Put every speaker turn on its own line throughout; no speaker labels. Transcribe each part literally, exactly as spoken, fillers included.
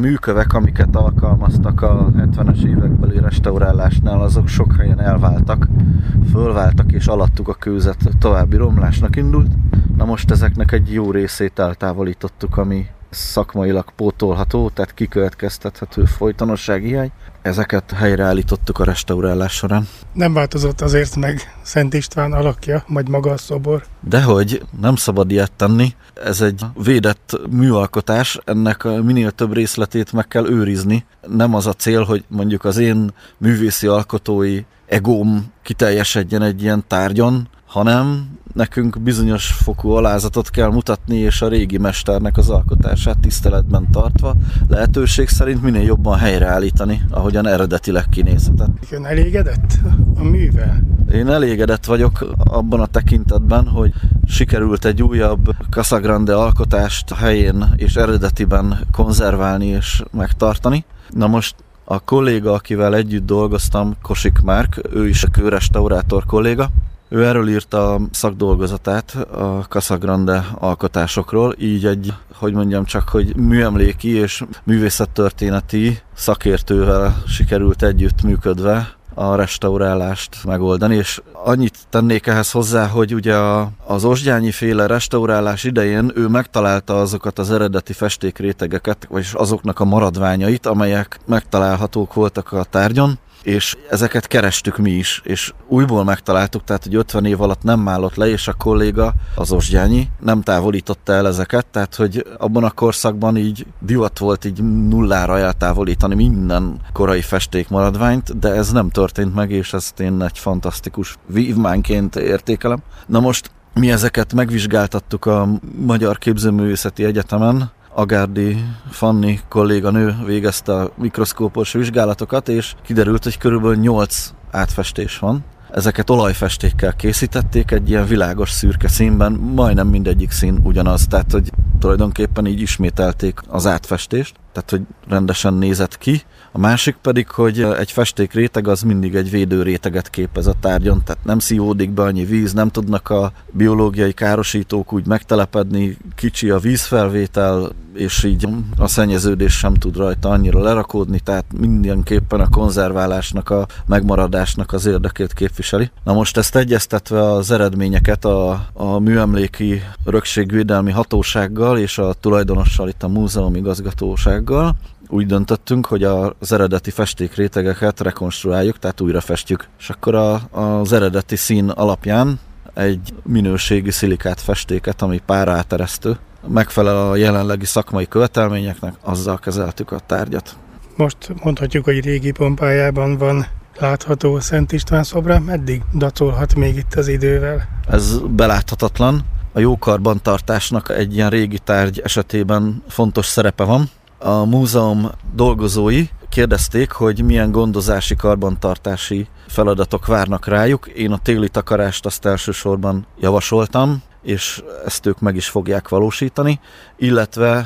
műkövek, amiket alkalmaztak a hetvenes évekbeli restaurálásnál, azok sok helyen elváltak, fölváltak, és alattuk a kőzet további romlásnak indult. Na most ezeknek egy jó részét eltávolítottuk, ami szakmailag pótolható, tehát kikövetkeztethető folytonosság hiány. Ezeket helyreállítottuk a restaurálás során.
Nem változott azért meg Szent István alakja, vagy maga a szobor?
Dehogy, nem szabad ilyet tenni. Ez egy védett műalkotás, ennek minél több részletét meg kell őrizni. Nem az a cél, hogy mondjuk az én művészi alkotói egóm kiteljesedjen egy ilyen tárgyon, hanem nekünk bizonyos fokú alázatot kell mutatni, és a régi mesternek az alkotását tiszteletben tartva lehetőség szerint minél jobban helyreállítani, ahogyan eredetileg kinézhetett.
Ön elégedett a művel?
Én elégedett vagyok abban a tekintetben, hogy sikerült egy újabb Casagrande alkotást helyén és eredetiben konzerválni és megtartani. Na most a kolléga, akivel együtt dolgoztam, Kosik Márk, ő is a kőrestaurátor kolléga, ő erről írta a szakdolgozatát a Casagrande alkotásokról, így egy, hogy mondjam csak, hogy műemléki és művészettörténeti szakértővel sikerült együtt működve a restaurálást megoldani, és annyit tennék ehhez hozzá, hogy ugye az Osgyányi féle restaurálás idején ő megtalálta azokat az eredeti festékrétegeket, vagyis azoknak a maradványait, amelyek megtalálhatók voltak a tárgyon, és ezeket kerestük mi is, és újból megtaláltuk, tehát hogy ötven év alatt nem málott le, és a kolléga, az Osgyányi, nem távolította el ezeket, tehát hogy abban a korszakban így divat volt így nullára eltávolítani minden korai festékmaradványt, de ez nem történt meg, és ezt én egy fantasztikus vívmányként értékelem. Na most mi ezeket megvizsgáltattuk a Magyar Képzőművészeti Egyetemen, Agárdi Fanni kolléganő végezte a mikroszkópos vizsgálatokat, és kiderült, hogy körülbelül nyolc átfestés van. Ezeket olajfestékkel készítették egy ilyen világos szürke színben, majdnem mindegyik szín ugyanaz, tehát hogy tulajdonképpen így ismételték az átfestést, tehát hogy rendesen nézett ki. A másik pedig, hogy egy festékréteg az mindig egy védőréteget képez a tárgyon, tehát nem szívódik be annyi víz, nem tudnak a biológiai károsítók úgy megtelepedni, kicsi a vízfelvétel, és így a szennyeződés sem tud rajta annyira lerakódni, tehát mindenképpen a konzerválásnak, a megmaradásnak az érdekét képviseli. Na most ezt egyeztetve az eredményeket a, a műemléki örökségvédelmi hatósággal és a tulajdonossal, itt a múzeum igazgatósággal, úgy döntöttünk, hogy az eredeti festékrétegeket rekonstruáljuk, tehát újra festjük. És akkor a, az eredeti szín alapján egy minőségi szilikát festéket, ami páraáteresztő, megfelel a jelenlegi szakmai követelményeknek, azzal kezeltük a tárgyat.
Most mondhatjuk, hogy régi pompájában van látható Szent István szobra, meddig dacolhat még itt az idővel?
Ez beláthatatlan. A jó karbantartásnak egy ilyen régi tárgy esetében fontos szerepe van. A múzeum dolgozói kérdezték, hogy milyen gondozási, karbantartási feladatok várnak rájuk. Én a téli takarást azt elsősorban javasoltam, és ezt ők meg is fogják valósítani, illetve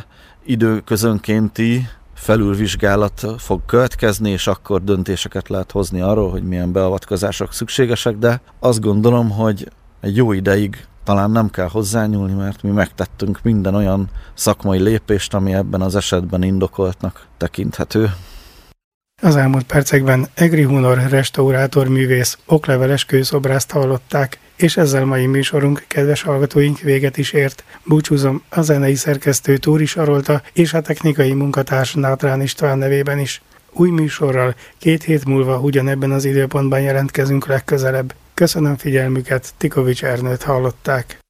időközönkénti felülvizsgálat fog következni, és akkor döntéseket lehet hozni arról, hogy milyen beavatkozások szükségesek, de azt gondolom, hogy egy jó ideig talán nem kell hozzányúlni, mert mi megtettünk minden olyan szakmai lépést, ami ebben az esetben indokoltnak tekinthető.
Az elmúlt percekben Egri Hunor restaurátor művész, okleveles kőszobrászt hallották, és ezzel mai műsorunk, kedves hallgatóink, véget is ért. Búcsúzom a zenei szerkesztő Túri Sarolta és a technikai munkatárs Nátrán István nevében is. Új műsorral két hét múlva ugyanebben az időpontban jelentkezünk legközelebb. Köszönöm figyelmüket, Tikovics Ernőt hallották.